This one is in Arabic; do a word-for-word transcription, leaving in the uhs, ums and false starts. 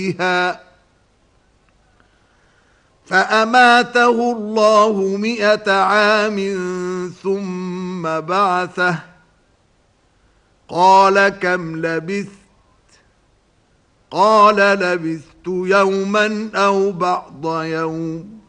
فيها فأماته الله مئة عام ثم بعثه قال كم لبثت قال لبثت يوما أو بعض يوم